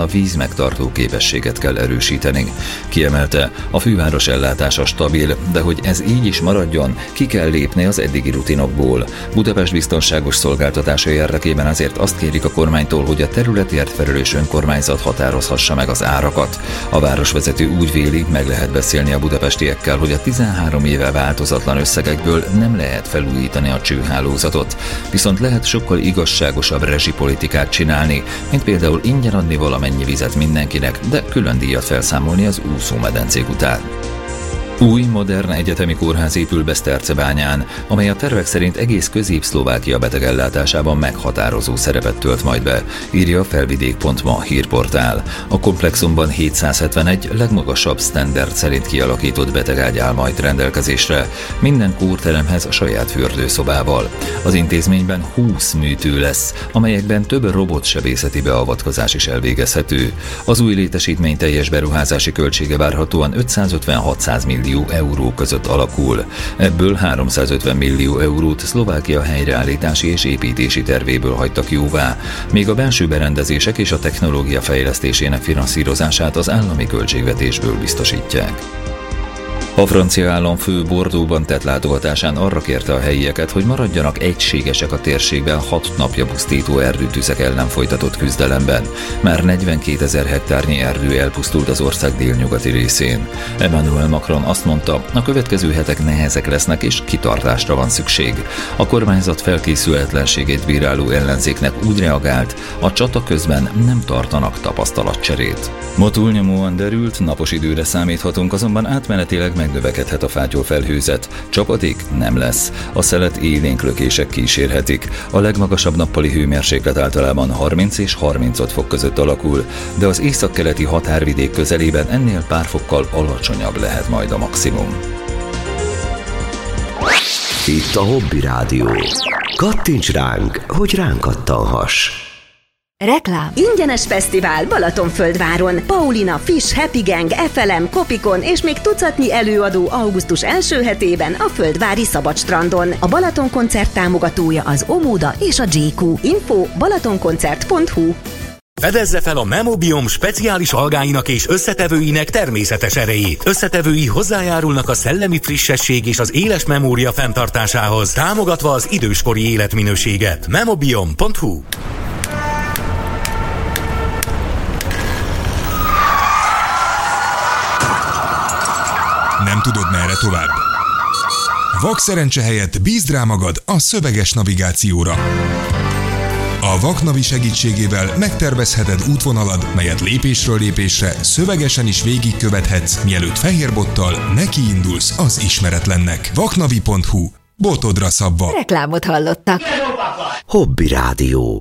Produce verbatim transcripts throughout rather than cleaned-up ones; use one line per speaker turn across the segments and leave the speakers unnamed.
a vízmegtartó képességet kell erősíteni. Kiemelte, a főváros ellátása stabil, de hogy ez így is maradjon, ki kell lépni az eddigi rutinokból. Budapest biztonságos szolgáltatása érdekében azért azt kérik a kormánytól, hogy a területért felelős önkormányzat határozhassa meg az árakat. A városvezető úgy véli, meg lehet beszélni a budapestiekkel, hogy a tizenhárom éve változatlan összegekből nem lehet felújítani a csőhálózatot, viszont lehet sokkal igazságosabb rezsipolitikát csinálni, mint például ingyen adni valamennyi vizet mindenkinek, de külön díjat felszámolni az úszómedencék után. Új, modern egyetemi kórház épül Besztercebányán, amely a tervek szerint egész Közép-Szlovákia betegellátásában meghatározó szerepet tölt majd be, írja a felvidék pont ma hírportál. A komplexumban hétszázhetvenegy legmagasabb standard szerint kialakított betegágy áll majd rendelkezésre, minden kórteremhez a saját fürdőszobával. Az intézményben húsz műtő lesz, amelyekben több robotsebészeti beavatkozás is elvégezhető. Az új létesítmény teljes beruházási költsége várhatóan ötszázötven-hatszáz millió euró között alakul. Ebből háromszázötven millió eurót Szlovákia helyreállítási és építési tervéből hagytak jóvá, míg a belső berendezések és a technológia fejlesztésének finanszírozását az állami költségvetésből biztosítják. A francia államfő Bordeauxban tett látogatásán arra kérte a helyieket, hogy maradjanak egységesek a térségben hat napja pusztító erdőtüzek ellen folytatott küzdelemben. Már negyvenkétezer hektárnyi erdő elpusztult az ország délnyugati részén. Emmanuel Macron azt mondta, a következő hetek nehezek lesznek és kitartásra van szükség. A kormányzat felkészületlenségét bíráló ellenzéknek úgy reagált, a csata közben nem tartanak tapasztalatcserét. Ma túlnyomóan derült, napos időre számíthatunk, azonban átmenetileg megnövekedhet a fátyolfelhőzet. Csapadék nem lesz. A szelet élénk lökések kísérhetik. A legmagasabb nappali hőmérséklet általában harminc és harmincöt fok között alakul, de az északkeleti határvidék közelében ennél pár fokkal alacsonyabb lehet majd a maximum.
Itt a Hobby Rádió. Kattints ránk, hogy ránk kattanhass.
Reklám. Ingyenes fesztivál Balatonföldváron. Paulina, Fish, Happy Gang, ef el em, Kopikon és még tucatnyi előadó augusztus első hetében a Földvári Szabadstrandon. A Balaton koncert támogatója az Omoda és a jé kú. Info balatonkoncert pont hu.
Fedezze fel a Memobiom speciális algáinak és összetevőinek természetes erejét. Összetevői hozzájárulnak a szellemi frissesség és az éles memória fenntartásához, támogatva az időskori életminőséget. Memobiom pont hu.
Nem tudod, merre tovább? Vakszerencse helyett bízd rá magad a szöveges navigációra. A Vaknavi segítségével megtervezheted útvonalad, melyet lépésről lépésre szövegesen is végigkövethetsz, mielőtt fehérbottal nekiindulsz az ismeretlennek. vaknavi pont hu. Botodra szabva.
Reklámot hallottak.
Hobby Rádió.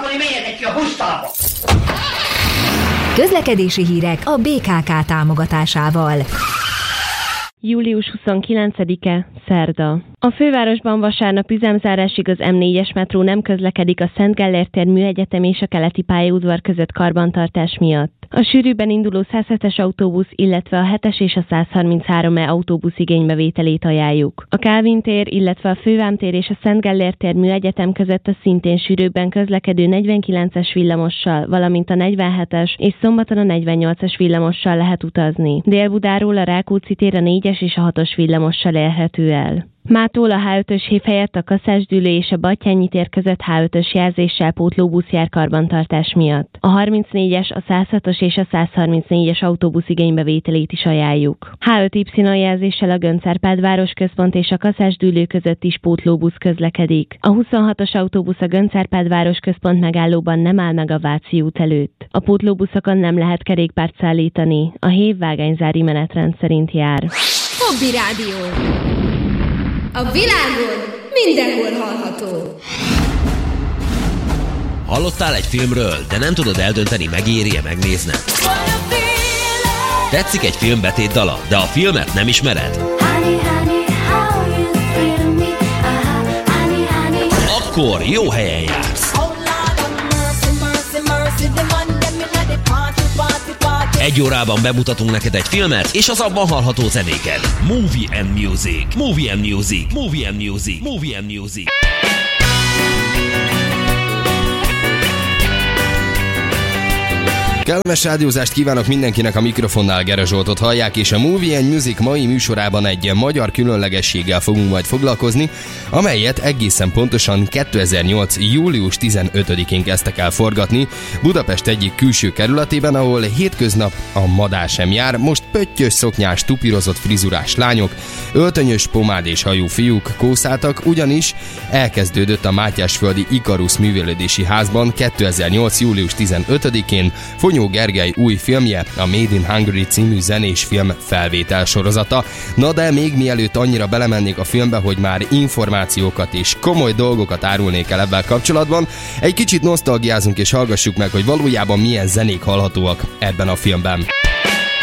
Közlekedési hírek a bé ká ká támogatásával.
július huszonkilencedike, szerda. A fővárosban vasárnap üzemzárásig az em négyes metró nem közlekedik a Szent Gellért tér Műegyetem és a Keleti pályaudvar között karbantartás miatt. A sűrűbben induló száz hetes autóbusz, illetve a hetes és a száz harminchárom e autóbusz igénybevételét ajánljuk. A Kálvin tér, illetve a Fővám tér és a Szent Gellért tér Műegyetem között a szintén sűrűbben közlekedő negyvenkilences villamossal, valamint a negyvenhetes és szombaton a negyvennyolcas villamossal lehet utazni. Dél-Budáról a Rákóczi tér a négyes és a hatos villamossal érhető el. Mától a há ötös hév helyett a Kaszásdűlő és a Battyányi tér között há ötös jelzéssel pótlóbusz jár karbantartás miatt. A harmincnégyes, a száz hatos és a száz harmincnégyes autóbusz igénybevételét is ajánljuk. há öt Y jelzéssel a Göncz-Árpád városközpont és a Kaszásdűlő között is pótlóbusz közlekedik. A huszonhatos autóbusz a Göncz-Árpád városközpont megállóban nem áll meg a Váci út előtt. A pótlóbuszokon nem lehet kerékpárt szállítani. A hév vágányzári menetrend szerint jár.
Hobby Rádió. A világon mindenhol hallható.
Hallottál egy filmről, de nem tudod eldönteni, megéri-e megnézned? Tetszik egy film betétdala, de a filmet nem ismered? Akkor jó helyen jársz. Egy órában bemutatunk neked egy filmet, és az abban hallható zenéket. Movie and Music. Movie and Music. Movie and Music. Movie and Music.
Kellemes rádiózást kívánok mindenkinek, a mikrofonnál Gere Zsoltot hallják, és a Movie and Music mai műsorában egy magyar különlegességgel fogunk majd foglalkozni, amelyet egészen pontosan kétezer-nyolc. július tizenötödikén kezdtek el forgatni Budapest egyik külső kerületében, ahol hétköznap a madár sem jár. Most pöttyös szoknyás, tupírozott frizurás lányok, öltönyös, pomád és hajú fiúk kószáltak, ugyanis elkezdődött a Mátyásföldi Ikarus művelődési házban kétezer-nyolc. július tizenötödikén Fonyó Gergely új filmje, a Made in Hungary című zenés film felvétel sorozata. Na de még mielőtt annyira belemennék a filmbe, hogy már információkat és komoly dolgokat árulnék el ebben kapcsolatban, egy kicsit nosztalgiázunk és hallgassuk meg, hogy valójában milyen zenék hallhatóak ebben a filmben.